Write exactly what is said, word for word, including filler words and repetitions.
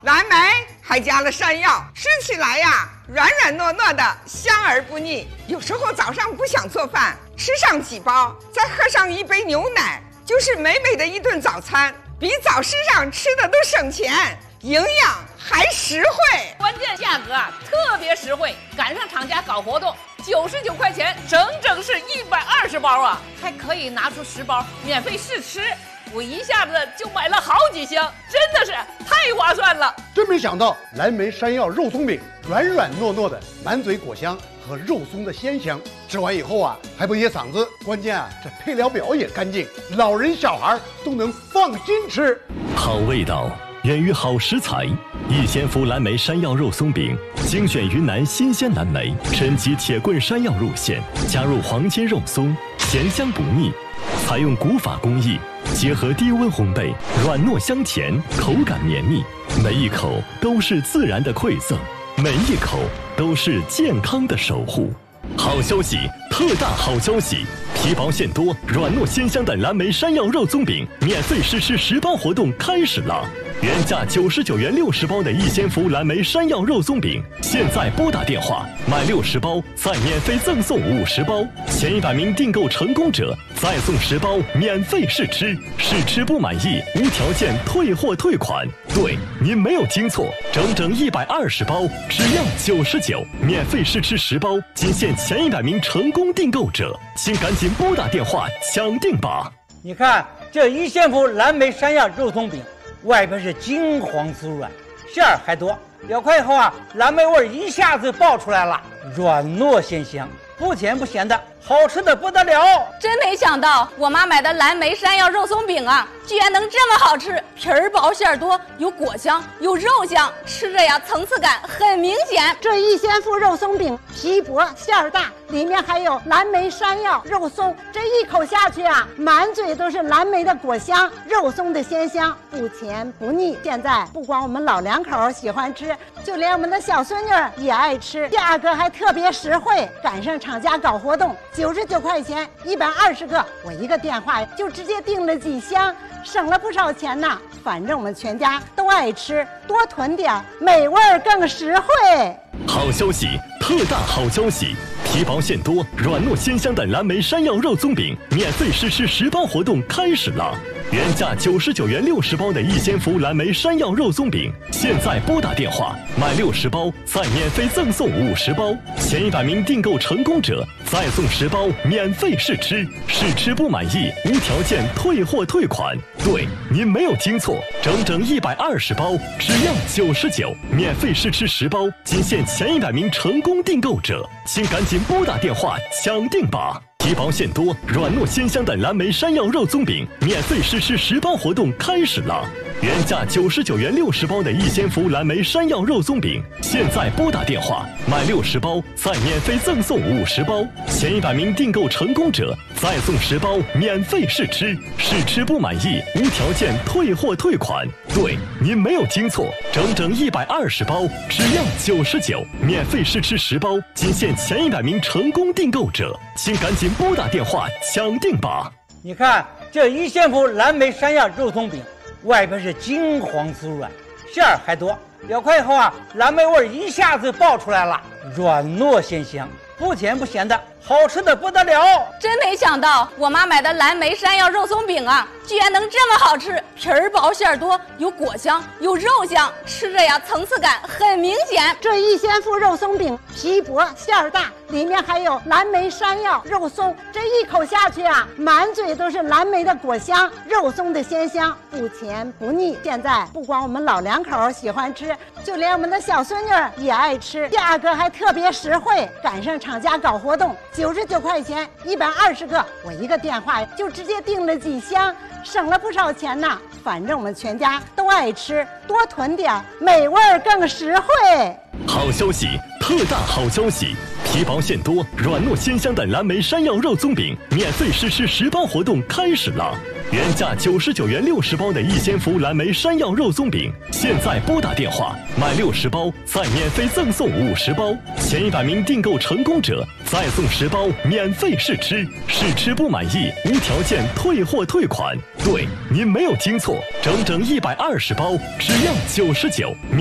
蓝莓还加了山药，吃起来呀软软糯糯的，香而不腻。有时候早上不想做饭，吃上几包，再喝上一杯牛奶，就是美美的一顿早餐，比早市上吃的都省钱，营养还实惠。 关键价格啊特别实惠，赶上厂家搞活动，九十九块钱，整整是一百二十包啊，还可以拿出十包免费试吃。我一下子就买了好几箱，真的是太划算了！ 真没想到蓝莓山药肉松饼软软糯糯的，满嘴果香和肉松的鲜香，吃完以后啊还不噎嗓子。关键啊这配料表也干净，老人小孩都能放心吃。 好味道源于好食材，逸仙福蓝莓山药肉松饼精选云南新鲜蓝莓，升级铁棍山药入馅，加入黄金肉松，咸香不腻。采用古法工艺，结合低温烘焙，软糯香甜，口感绵密，每一口都是自然的馈赠，每一口都是健康的守护。好消息，特大好消息！皮薄馅多、软糯鲜香的蓝莓山药肉松饼免费试吃十包活动开始了！原价九十九元六十包的逸仙福蓝莓山药肉松饼，现在拨打电话买六十包，再免费赠送五十包，前一百名订购成功者再送十包免费试吃，试吃不满意无条件退货退款。对，您没有听错，整整一百二十包，只要九十九，免费试吃十包，仅限前一百名成功订购者，请赶紧拨打电话抢订吧！ 你看这逸仙福蓝莓山药肉松饼。外边是金黄酥软，馅儿还多，咬开以后啊，蓝莓味一下子爆出来了，软糯鲜香，不甜不咸的，好吃的不得了。 真没想到我妈买的蓝莓山药肉松饼啊，居然能这么好吃，皮儿薄馅儿多，有果香有肉香，吃着呀层次感很明显。 这逸仙福肉松饼皮薄馅儿大，里面还有蓝莓山药肉松，这一口下去啊，满嘴都是蓝莓的果香，肉松的鲜香，不甜不腻。现在不光我们老两口喜欢吃，就连我们的小孙女也爱吃，价格还特别实惠，赶上厂家搞活动，九十九块钱一百二十个，我一个电话就直接订了几箱，省了不少钱呢。反正我们全家都爱吃，多囤点，美味更实惠。 好消息，特大好消息！皮薄馅多、软糯鲜香的蓝莓山药肉松饼免费试吃十包活动开始了！原价九十九元六十包的逸仙福蓝莓山药肉松饼，现在拨打电话买六十包，再免费赠送五十包，前一百名订购成功者再送十包免费试吃，试吃不满意无条件退货退款。对，您没有听错，整整一百二十包，只要九十九，免费试吃十包，仅限前一百名成功订购者，请赶紧拨打电话抢订吧！皮薄馅多、软糯鲜香的蓝莓山药肉松饼免费试吃十包活动开始了！原价九十九元六十包的逸仙福蓝莓山药肉松饼，现在拨打电话买六十包，再免费赠送五十包，前一百名订购成功者再送十包免费试吃，试吃不满意无条件退货退款。对，您没有听错，整整一百二十包，只要九十九，免费试吃十包，仅限前一百名成功订购者，请赶紧拨打电话抢订吧！ 你看这逸仙福蓝莓山药肉松饼，外边是金黄酥软，馅儿还多，咬开以后啊，蓝莓味一下子爆出来了，软糯鲜香，不甜不咸的，好吃的不得了。 真没想到我妈买的蓝莓山药肉松饼啊，居然能这么好吃，皮儿薄馅儿多，有果香有肉香，吃着呀层次感很明显。 这逸仙福肉松饼皮薄馅儿大，里面还有蓝莓山药肉松，这一口下去啊，满嘴都是蓝莓的果香，肉松的鲜香，不甜不腻。现在不光我们老两口喜欢吃，就连我们的小孙女也爱吃，价格还特别实惠，赶上厂家搞活动，九十九块钱一百二十个，我一个电话就直接订了几箱，省了不少钱呢。反正我们全家都爱吃，多囤点，美味更实惠。 好消息，特大好消息！皮薄馅多、软糯鲜香的蓝莓山药肉松饼免费试吃十包活动开始了！ 原价九十九元六十包的逸仙福蓝莓山药肉松饼，现在拨打电话买六十包，再免费赠送五十包，前一百名订购成功者再送十包免费试吃，试吃不满意无条件退货退款。对，您没有听错，整整一百二十包，只要九十九。